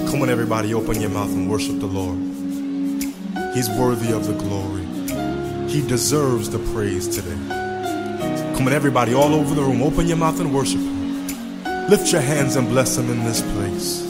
Come on, everybody, open your mouth and worship the Lord. He's worthy of the glory. He deserves the praise today. Come on, everybody, all over the room, open your mouth and worship Him. Lift your hands and bless Him in this place.